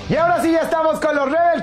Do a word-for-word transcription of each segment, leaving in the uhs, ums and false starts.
Y ahora sí ya estamos con los Rebel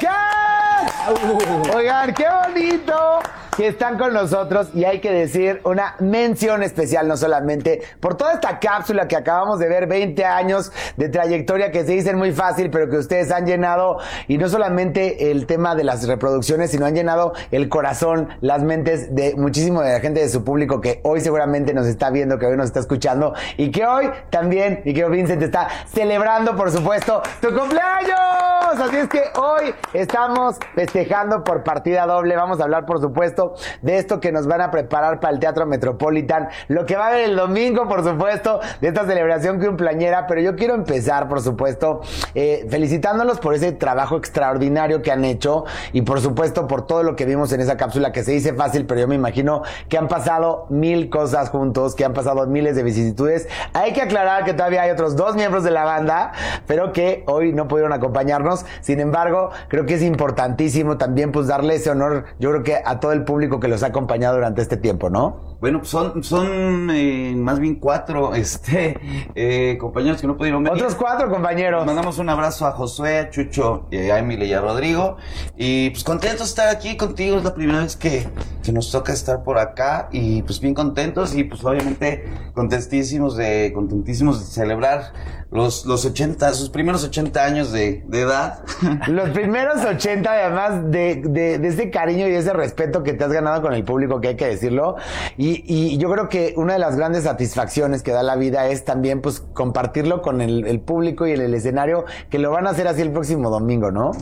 Cats. Oigan, qué bonito que están con nosotros, y hay que decir una mención especial, no solamente por toda esta cápsula que acabamos de ver, veinte años de trayectoria que se dicen muy fácil, pero que ustedes han llenado, y no solamente el tema de las reproducciones, sino han llenado el corazón, las mentes de muchísimo de la gente de su público que hoy seguramente nos está viendo, que hoy nos está escuchando, y que hoy también, y que Vincent está celebrando, por supuesto, tu cumpleaños. Así es que hoy estamos festejando por partida doble. Vamos a hablar, por supuesto, de esto que nos van a preparar para el Teatro Metropolitan, lo que va a haber el domingo, por supuesto, de esta celebración cumpleañera. Pero yo quiero empezar, por supuesto, eh, felicitándolos por ese trabajo extraordinario que han hecho, y por supuesto por todo lo que vimos en esa cápsula, que se dice fácil, pero yo me imagino que han pasado mil cosas juntos, que han pasado miles de vicisitudes. Hay que aclarar que todavía hay otros dos miembros de la banda, pero que hoy no pudieron acompañarnos. Sin embargo, creo que es importantísimo también, pues, darle ese honor, yo creo que a todo el público que los ha acompañado durante este tiempo, ¿no? Bueno, pues son, son eh, más bien cuatro este, eh, compañeros que no pudieron venir. Otros cuatro compañeros. Les mandamos un abrazo a Josué, a Chucho, eh, a Emily y a Rodrigo. Y pues contentos de estar aquí contigo. Es la primera vez que, que nos toca estar por acá. Y pues bien contentos, y pues obviamente contentísimos de, contentísimos de celebrar los, los ochenta, sus primeros ochenta años de, de edad. Los primeros ochenta, además de, de, de ese cariño y ese respeto que te has ganado con el público, que hay que decirlo. Y Y, y yo creo que una de las grandes satisfacciones que da la vida es también, pues, compartirlo con el, el público y en el escenario, que lo van a hacer así el próximo domingo, ¿no?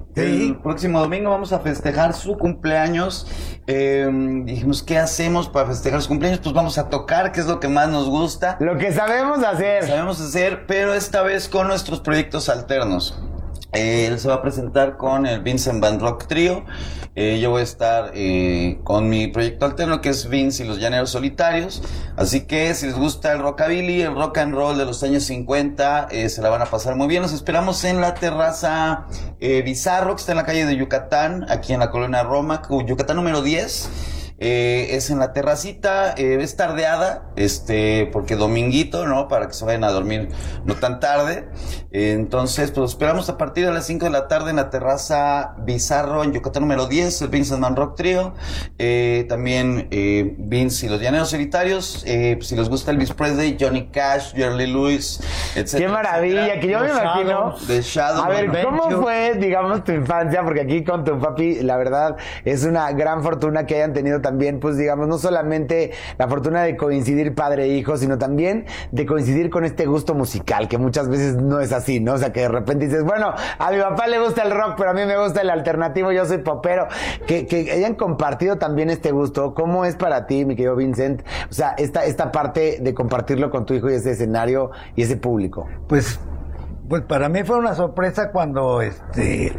El próximo domingo vamos a festejar su cumpleaños. Eh, dijimos, ¿qué hacemos para festejar su cumpleaños? Pues vamos a tocar, que es lo que más nos gusta. Lo que sabemos hacer. Sabemos hacer, pero esta vez con nuestros proyectos alternos. Eh, él se va a presentar con el Vincent Van Rock Trio. Eh, yo voy a estar eh, con mi proyecto alterno, que es Vince y los Llaneros Solitarios. Así que si les gusta el rockabilly, el rock and roll de los años cincuenta, eh, se la van a pasar muy bien. Los esperamos en la terraza eh, Bizarro, que está en la calle de Yucatán, aquí en la colonia Roma, Yucatán número diez. Eh, es en la terracita, eh, es tardeada, este, porque dominguito, ¿no? Para que se vayan a dormir no tan tarde. Eh, entonces, pues esperamos a partir de las cinco de la tarde en la terraza Bizarro, en Yucatán número diez, el Vincent Van Rock Trio. Eh, también, eh, Vince y los Llaneros Solitarios. Eh, pues, si les gusta Elvis Presley, Johnny Cash, Jerry Lee Lewis, etcétera. ¡Qué maravilla! Etcétera. Que yo me imagino. The Shadow. A ver, ¿cómo fue, digamos, tu infancia? Porque aquí con tu papi, la verdad, es una gran fortuna que hayan tenido también, pues, digamos, no solamente la fortuna de coincidir padre e hijo, sino también de coincidir con este gusto musical, que muchas veces no es así, ¿no? O sea, que de repente dices, bueno, a mi papá le gusta el rock, pero a mí me gusta el alternativo, yo soy popero. Que, que hayan compartido también este gusto. ¿Cómo es para ti, mi querido Vincent? O sea, esta, esta parte de compartirlo con tu hijo y ese escenario y ese público. Pues... Pues para mí fue una sorpresa cuando este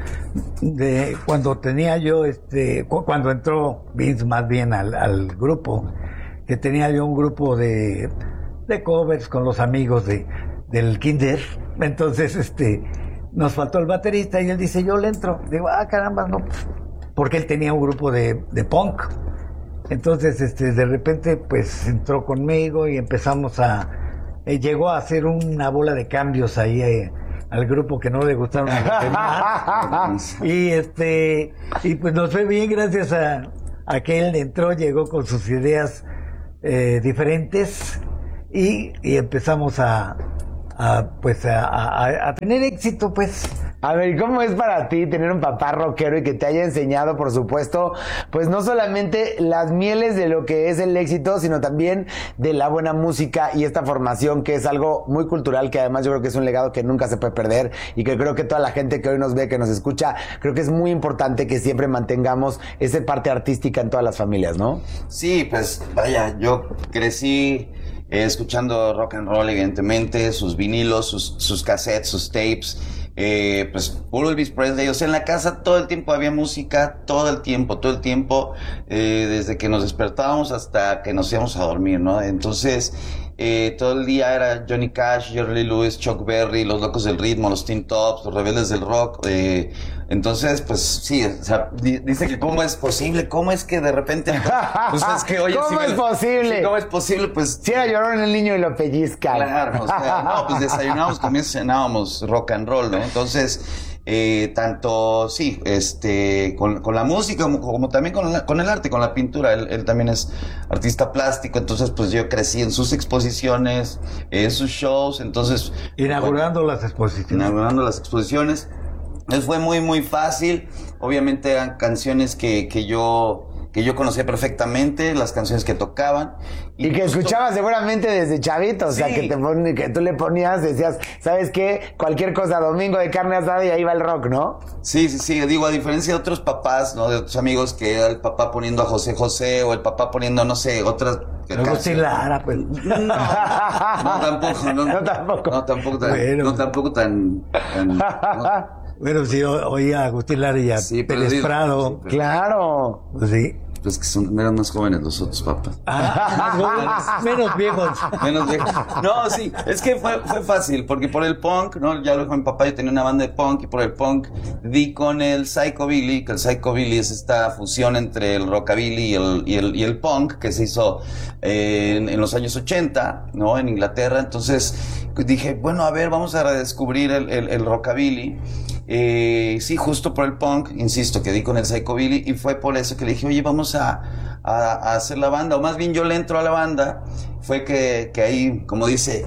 de cuando tenía yo este cu- cuando entró Vince más bien al, al grupo, que tenía yo un grupo de, de covers con los amigos de del kinder. Entonces este nos faltó el baterista y él dice, yo le entro. Digo, ah, caramba, no, porque él tenía un grupo de, de punk. Entonces este de repente pues entró conmigo y empezamos a Eh, llegó a hacer una bola de cambios ahí eh, al grupo que no le gustaron a los demás. y este y pues nos fue bien gracias a, a que él entró, llegó con sus ideas eh, diferentes y, y empezamos a, a pues a, a, a tener éxito, pues. A ver, ¿cómo es para ti tener un papá rockero y que te haya enseñado, por supuesto, pues no solamente las mieles de lo que es el éxito, sino también de la buena música y esta formación, que es algo muy cultural, que además yo creo que es un legado que nunca se puede perder, y que creo que toda la gente que hoy nos ve, que nos escucha, creo que es muy importante que siempre mantengamos esa parte artística en todas las familias, ¿no? Sí, pues vaya, yo crecí eh, escuchando rock and roll, evidentemente, sus vinilos, sus, sus cassettes, sus tapes. Eh, pues puro Elvis Presley. O sea, en la casa todo el tiempo había música, todo el tiempo, todo el tiempo, eh, desde que nos despertábamos hasta que nos íbamos a dormir, ¿no? Entonces, eh, todo el día era Johnny Cash, Jerry Lee Lewis, Chuck Berry, Los Locos del Ritmo, los Teen Tops, los Rebeldes del Rock. Eh, entonces, pues sí, o sea, di- dice que cómo es posible, cómo es que de repente, pues es que oye, ¿Cómo sí es me- posible? sí, ¿cómo es posible? Pues Si era llorón el niño y lo pellizca. claro, o sea, no, pues desayunábamos, también cenábamos rock and roll, ¿no? Entonces, eh, tanto, sí, este, con, con la música como, como también con, la, con el arte, con la pintura. Él, él también es artista plástico, entonces pues yo crecí en sus exposiciones, en sus shows, entonces... Inaugurando bueno, las exposiciones. Inaugurando las exposiciones. Entonces fue muy, muy fácil. Obviamente eran canciones que, que yo... que yo conocía perfectamente, las canciones que tocaban. Y, y que justo... escuchabas seguramente desde chavito, o sí. sea, que, te pon, que tú le ponías, decías, ¿sabes qué? Cualquier cosa, domingo de carne asada y ahí va el rock, ¿no? Sí, sí, sí, digo, a diferencia de otros papás, ¿no? De otros amigos, que era el papá poniendo a José José, o el papá poniendo, no sé, otras... Agustín Lara, pues. No, no, tampoco, no, no tampoco. No, tampoco tan, bueno. no, tampoco tan... tan no. Bueno, sí, oía a Agustín Lara y a sí, Pérez sí, Prado. Sí, pero... Claro. Pues sí. Pues que son, eran más jóvenes los otros papás. Ah, menos viejos. Menos viejos. No, sí, es que fue, fue fácil, porque por el punk, ¿no? Ya lo dijo mi papá, yo tenía una banda de punk, y por el punk di con el psychobilly, que el psychobilly es esta fusión entre el rockabilly y el, y el, y el punk, que se hizo eh, en, en los años ochenta, ¿no? En Inglaterra. Entonces dije, bueno, a ver, vamos a redescubrir el, el, el rockabilly. Eh, sí, justo por el punk, insisto, que di con el psychobilly, y fue por eso que le dije, oye, vamos a, a, a hacer la banda, o más bien yo le entro a la banda. Fue que, que ahí, como dice,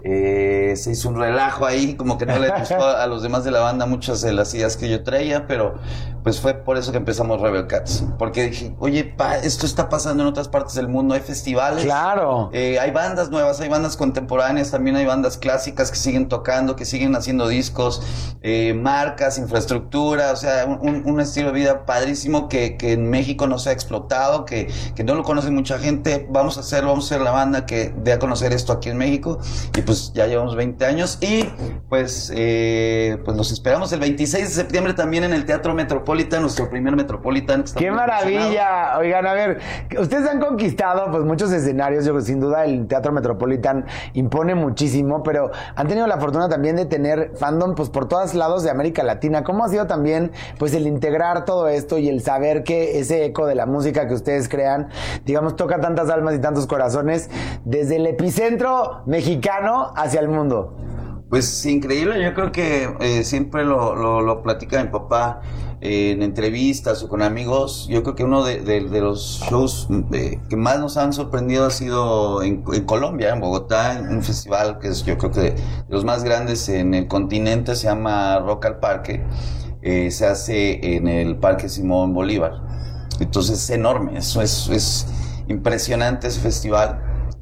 eh, se hizo un relajo ahí, como que no le gustó a los demás de la banda muchas de las ideas que yo traía, pero pues fue por eso que empezamos Rebel Cats, porque dije, oye, pa, esto está pasando en otras partes del mundo, hay festivales, claro, eh, hay bandas nuevas, hay bandas contemporáneas, también hay bandas clásicas que siguen tocando, que siguen haciendo discos, eh, marcas, infraestructura, o sea, un, un estilo de vida padrísimo que, que en México no se ha explotado, que, que no lo conoce mucha gente. Vamos a hacerlo, vamos a ser la banda que dé a conocer esto aquí en México, y pues ya llevamos veinte años, y pues, eh, pues los esperamos el veintiséis de septiembre también en el Teatro Metropolitan, nuestro primer Metropolitan. ¡Qué maravilla! Oigan, a ver, ustedes han conquistado pues muchos escenarios, yo sin duda el Teatro Metropolitan impone muchísimo, pero han tenido la fortuna también de tener fandom pues por todos lados de América Latina. ¿Cómo ha sido también pues el integrar todo esto y el saber que ese eco de la música que ustedes crean, digamos, toca tantas almas y tantos corazones desde el epicentro mexicano hacia el mundo? Pues increíble, yo creo que eh, siempre lo, lo, lo platica mi papá eh, en entrevistas o con amigos. Yo creo que uno de, de, de los shows de, que más nos han sorprendido ha sido en, en Colombia, en Bogotá, en un festival que es yo creo que de, de los más grandes en el continente, se llama Rock al Parque, eh, se hace en el Parque Simón Bolívar. Entonces es enorme, eso es, es impresionante ese festival.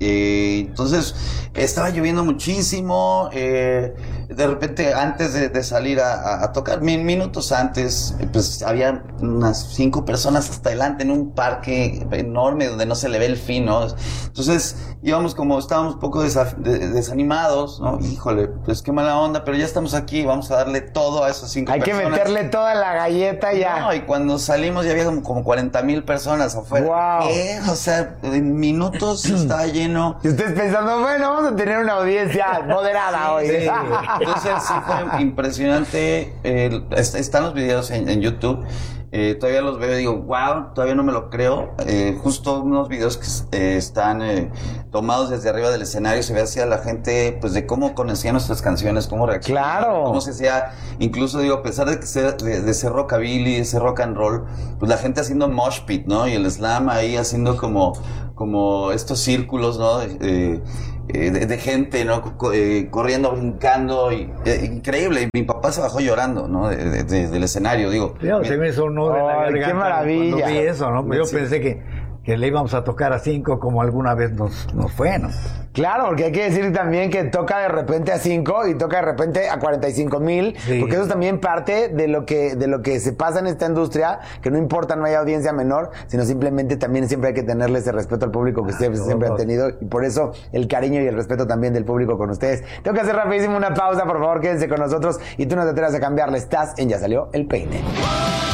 Eh, entonces estaba lloviendo muchísimo, eh, de repente antes de, de salir a, a, a tocar, min, minutos antes, pues había unas cinco personas hasta adelante en un parque enorme donde no se le ve el fin, ¿no? Entonces íbamos como, estábamos un poco desaf, de, desanimados, ¿no? Híjole, pues qué mala onda, pero ya estamos aquí, vamos a darle todo a esas cinco Hay personas. Hay que meterle toda la galleta ya. No, y cuando salimos ya había como, como cuarenta mil personas afuera. Wow. ¿Qué? O sea, en minutos estaba lleno. Y ustedes pensando, bueno, vamos a tener una audiencia moderada hoy. Sí. Entonces sí fue impresionante. Eh, están los videos en, en YouTube. Eh, todavía los veo y digo, wow, todavía no me lo creo. Eh, justo unos videos que eh, están eh, tomados desde arriba del escenario, se ve hacia la gente, pues de cómo conocían nuestras canciones, cómo reaccionaban. Claro. Cómo se hacía, incluso digo, a pesar de que sea de, de ser rockabilly, de ser rock and roll, pues la gente haciendo mosh pit, ¿no? Y el slam ahí haciendo como, como estos círculos, ¿no? De, de, de, de gente, ¿no? Eh, corriendo, brincando, y, eh, increíble. Y mi papá se bajó llorando, ¿no? De, de, de, del escenario, digo. Sí, se me hizo un nudo en la garganta. ¡Qué maravilla! Cuando vi eso, ¿no? Yo sí. pensé que, que le íbamos a tocar a cinco como alguna vez nos, nos fue, ¿no? Claro, porque hay que decir también que toca de repente a cinco y toca de repente a cuarenta y cinco mil, sí. Porque eso es también parte de lo que de lo que se pasa en esta industria, que no importa, no hay audiencia menor, sino simplemente también siempre hay que tenerle ese respeto al público que ustedes ah, siempre han tenido, y por eso el cariño y el respeto también del público con ustedes. Tengo que hacer rapidísimo una pausa, por favor, quédense con nosotros y tú no te atreves a cambiarle, estás en Ya Salió el Peine.